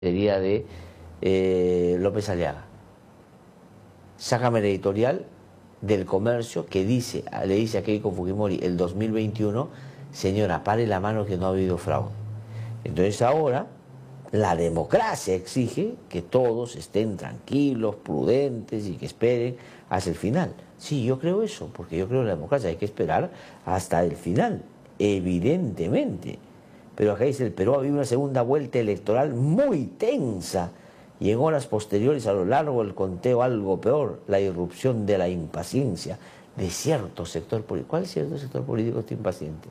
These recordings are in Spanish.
sería de López Aliaga. Sácame el editorial del Comercio que dice, le dice a Keiko Fujimori el 2021, señora, pare la mano que no ha habido fraude. Entonces ahora la democracia exige que todos estén tranquilos, prudentes y que esperen hasta el final. Sí, yo creo eso, porque yo creo en la democracia, hay que esperar hasta el final, evidentemente. Pero acá dice, el Perú ha habido una segunda vuelta electoral muy tensa y en horas posteriores a lo largo del conteo algo peor, la irrupción de la impaciencia de cierto sector político. ¿Cuál cierto sector político está impaciente?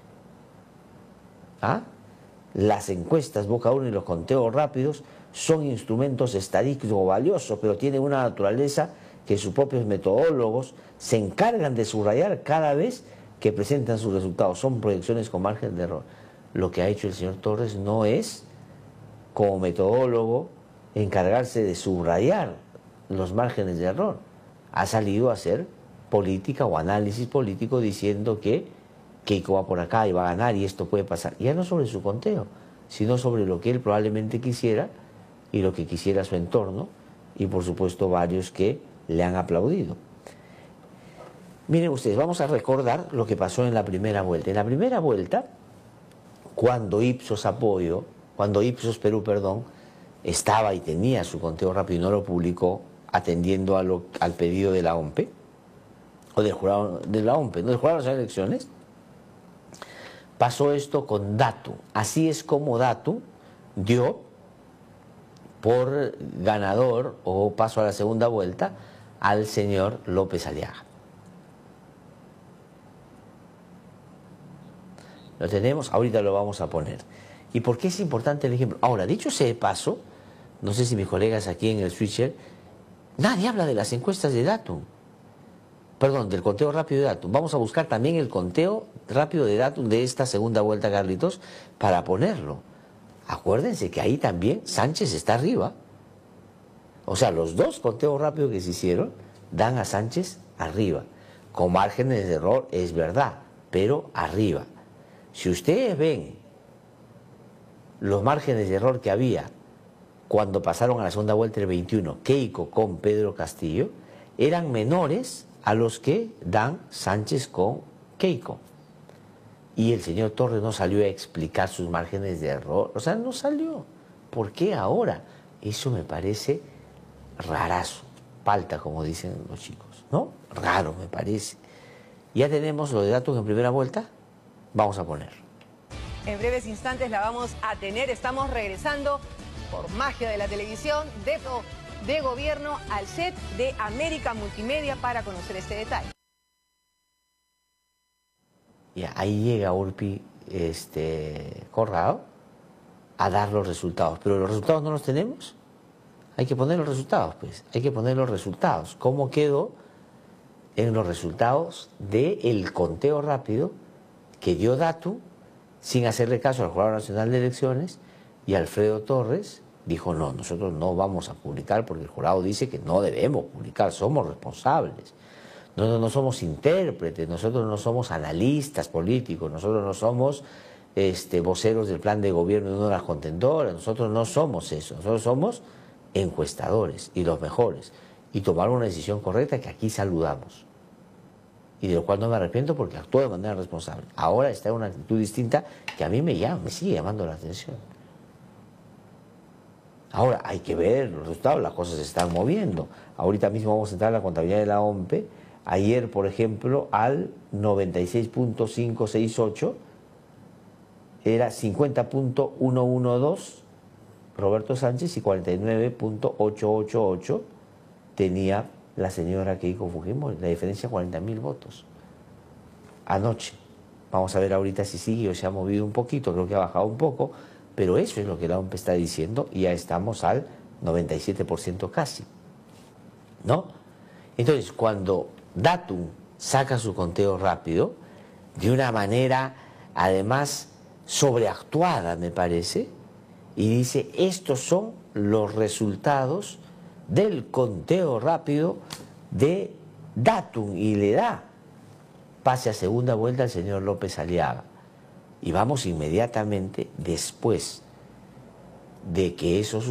¿Ah? Las encuestas boca a uno y los conteos rápidos son instrumentos estadísticos valiosos, pero tienen una naturaleza que sus propios metodólogos se encargan de subrayar cada vez que presentan sus resultados. Son proyecciones con margen de error. Lo que ha hecho el señor Torres no es, como metodólogo, encargarse de subrayar los márgenes de error. Ha salido a hacer política o análisis político diciendo que Keiko va por acá y va a ganar y esto puede pasar. Ya no sobre su conteo, sino sobre lo que él probablemente quisiera y lo que quisiera su entorno y por supuesto varios que le han aplaudido. Miren ustedes, vamos a recordar lo que pasó en la primera vuelta. En la primera vuelta, cuando Ipsos Perú, estaba y tenía su conteo rápido y no lo publicó atendiendo al pedido de la OMPE, o del jurado de la OMPE, no del jurado de las elecciones, pasó esto con Datu. Así es como Datu dio por ganador o paso a la segunda vuelta al señor López Aliaga. Lo tenemos, ahorita lo vamos a poner. ¿Y por qué es importante el ejemplo? Ahora, dicho sea de paso, no sé si mis colegas aquí en el switcher, nadie habla de las encuestas de Datum. Perdón, del conteo rápido de Datum. Vamos a buscar también el conteo rápido de Datum de esta segunda vuelta, Carlitos, para ponerlo. Acuérdense que ahí también Sánchez está arriba. O sea, los dos conteos rápidos que se hicieron dan a Sánchez arriba. Con márgenes de error, es verdad, pero arriba. Si ustedes ven los márgenes de error que había cuando pasaron a la segunda vuelta del 21, Keiko con Pedro Castillo, eran menores a los que dan Sánchez con Keiko. Y el señor Torres no salió a explicar sus márgenes de error. O sea, no salió. ¿Por qué ahora? Eso me parece rarazo. Palta, como dicen los chicos, ¿no? Raro me parece. Ya tenemos lo de datos en primera vuelta. Vamos a poner. En breves instantes la vamos a tener. Estamos regresando por magia de la televisión de gobierno al set de América Multimedia para conocer este detalle. Ya, ahí llega Urpi Corrado a dar los resultados. Pero los resultados no los tenemos. Hay que poner los resultados, pues. Hay que poner los resultados. ¿Cómo quedó en los resultados del conteo rápido que dio Datu sin hacerle caso al Jurado Nacional de Elecciones? Y Alfredo Torres dijo, no, nosotros no vamos a publicar porque el jurado dice que no debemos publicar, somos responsables. Nosotros no somos intérpretes, nosotros no somos analistas políticos, nosotros no somos voceros del plan de gobierno de una de las contendoras, nosotros no somos eso, nosotros somos encuestadores y los mejores. Y tomaron una decisión correcta que aquí saludamos. Y de lo cual no me arrepiento porque actuó de manera responsable. Ahora está en una actitud distinta que a mí me sigue llamando la atención. Ahora hay que ver los resultados, las cosas se están moviendo. Ahorita mismo vamos a entrar a la contabilidad de la OMPE. Ayer, por ejemplo, al 96.568 era 50.112 Roberto Sánchez y 49.888 tenía la señora Keiko Fujimori. La diferencia, 40.000 votos. Anoche. Vamos a ver ahorita si sigue o se ha movido un poquito, creo que ha bajado un poco, pero eso es lo que la OMPE está diciendo y ya estamos al 97% casi, ¿no? Entonces, cuando Datum saca su conteo rápido, de una manera, además, sobreactuada, me parece, y dice, estos son los resultados del conteo rápido de Datum, y le da pase a segunda vuelta al señor López Aliaga. Y vamos inmediatamente después de que eso